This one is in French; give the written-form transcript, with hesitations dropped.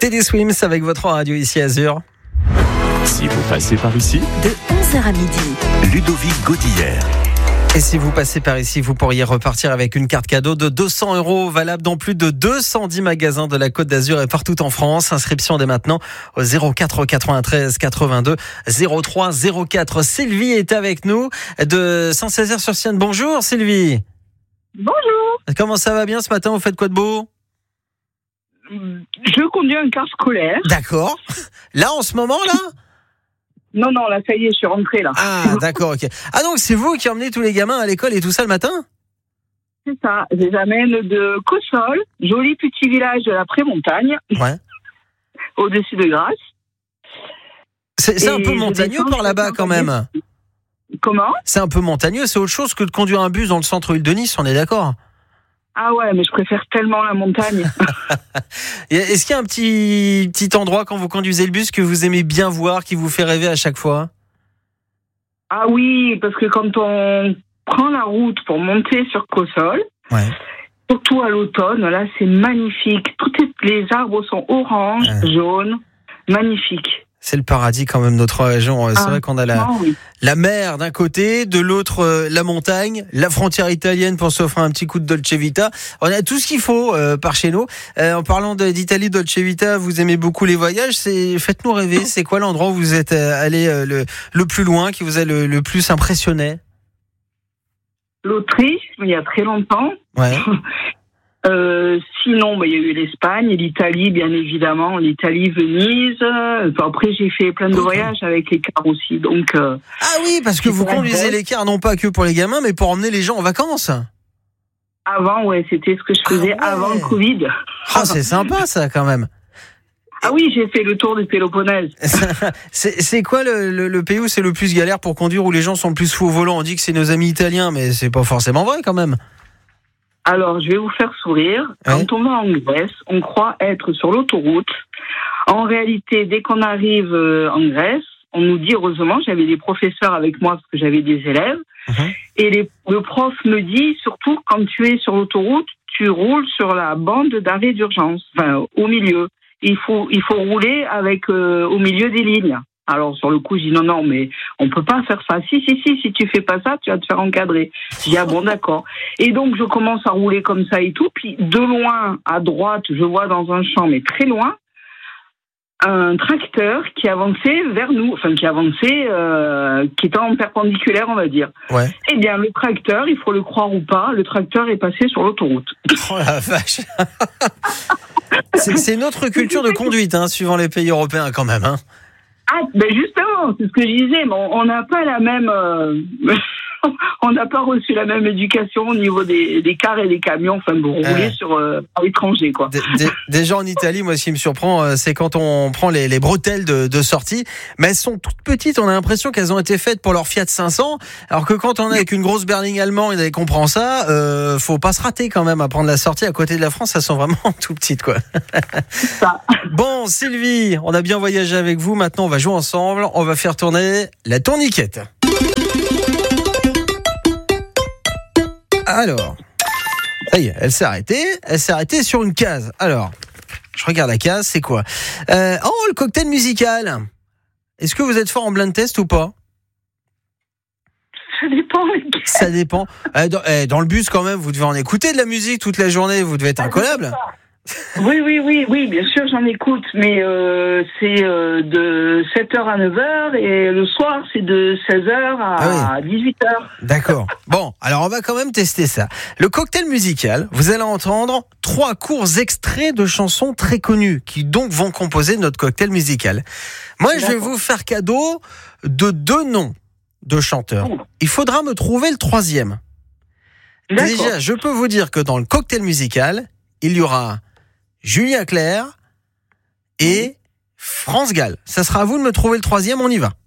Teddy Swims avec votre radio ici Azur. Si vous passez par ici, de 11h à midi. Ludovic Godillère. Et si vous passez par ici, vous pourriez repartir avec une carte cadeau de 200 € valable dans plus de 210 magasins de la Côte d'Azur et partout en France. Inscription dès maintenant au 04 93 82 03 04. Sylvie est avec nous de Saint-Césaire-sur-Sienne. Bonjour Sylvie. Bonjour. Comment ça va bien ce matin? Vous faites quoi de beau? Je conduis un car scolaire. D'accord. Là, en ce moment, là? Non, là, ça y est, je suis rentrée, là. Ah, d'accord, ok. Ah, donc, c'est vous qui emmenez tous les gamins à l'école et tout ça le matin? C'est ça. Je les amène de Cossol, joli petit village de la Prémontagne. Ouais. Au-dessus de Grasse. C'est un peu montagneux par là-bas, quand même. Comment? C'est un peu montagneux. C'est autre chose que de conduire un bus dans le centre-ville de Nice, on est d'accord? Ah ouais, mais je préfère tellement la montagne. Est-ce qu'il y a un petit endroit quand vous conduisez le bus que vous aimez bien voir, qui vous fait rêver à chaque fois? Ah oui, parce que quand on prend la route pour monter sur Cossol, ouais. Surtout à l'automne, là c'est magnifique. Les arbres sont orange, jaunes, magnifique. C'est le paradis quand même, notre région. C'est vrai qu'on a la mer d'un côté, de l'autre la montagne, la frontière italienne pour s'offrir un petit coup de Dolce Vita. On a tout ce qu'il faut par chez nous. En parlant d'Italie, Dolce Vita, vous aimez beaucoup les voyages. Faites-nous rêver. C'est quoi l'endroit où vous êtes allé le plus loin, qui vous a le plus impressionné? L'Autriche, il y a très longtemps. Ouais. Sinon, il y a eu l'Espagne et l'Italie, bien évidemment. L'Italie, Venise. Après, j'ai fait plein de voyages avec les cars aussi. Donc, ah oui, parce que vous conduisez les cars, non pas que pour les gamins, mais pour emmener les gens en vacances. Avant, ouais, c'était ce que je faisais avant le Covid. Ah, c'est sympa, ça, quand même. Ah oui, j'ai fait le tour du Péloponnèse. C'est quoi le pays où c'est le plus galère pour conduire, où les gens sont le plus fous au volant? On dit que c'est nos amis italiens, mais c'est pas forcément vrai, quand même. Alors, je vais vous faire sourire. Quand on va en Grèce, on croit être sur l'autoroute. En réalité, dès qu'on arrive en Grèce, on nous dit, heureusement, j'avais des professeurs avec moi parce que j'avais des élèves. Et le prof me dit, surtout quand tu es sur l'autoroute, tu roules sur la bande d'arrêt d'urgence, enfin, au milieu. Il faut rouler avec au milieu des lignes. Alors, sur le coup, je dis non, mais on peut pas faire ça. Si tu fais pas ça, tu vas te faire encadrer. Je dis, ah bon, d'accord. Et donc, je commence à rouler comme ça et tout. Puis, de loin, à droite, je vois dans un champ, mais très loin, un tracteur qui avançait vers nous. Enfin, qui était en perpendiculaire, on va dire. Ouais. Eh bien, le tracteur, il faut le croire ou pas, le tracteur est passé sur l'autoroute. Oh la vache. C'est une autre culture de conduite, suivant les pays européens, quand même, hein. Ah, ben justement, c'est ce que je disais, mais on n'a pas la même, on n'a pas reçu la même éducation au niveau des cars et des camions, enfin, pour rouler à l'étranger, quoi. Déjà en Italie, moi, ce qui me surprend, c'est quand on prend les bretelles de sortie, mais elles sont toutes petites, on a l'impression qu'elles ont été faites pour leur Fiat 500, alors que quand on est avec une grosse berline allemande et qu'on prend ça, faut pas se rater quand même à prendre la sortie à côté de la France, elles sont vraiment tout petites, quoi. Ça. Bon, Sylvie, on a bien voyagé avec vous, maintenant on va jouer ensemble, on va faire tourner la tourniquette. Alors, ça y est, elle s'est arrêtée sur une case. Alors, je regarde la case, c'est quoi? Le cocktail musical. Est-ce que vous êtes fort en blind test ou pas? Ça dépend. Ça dépend. Dans le bus quand même, vous devez en écouter de la musique toute la journée, vous devez être incollable. Oui, bien sûr, j'en écoute, mais c'est de 7h à 9h et le soir, c'est de 16h à 18h. D'accord. Bon, alors on va quand même tester ça. Le cocktail musical, vous allez entendre 3 courts extraits de chansons très connues qui donc vont composer notre cocktail musical. Moi, je vais vous faire cadeau de 2 noms de chanteurs. Il faudra me trouver le 3e. D'accord. Déjà, je peux vous dire que dans le cocktail musical, il y aura Julien Clerc et France Gall. Ça sera à vous de me trouver le 3e, on y va.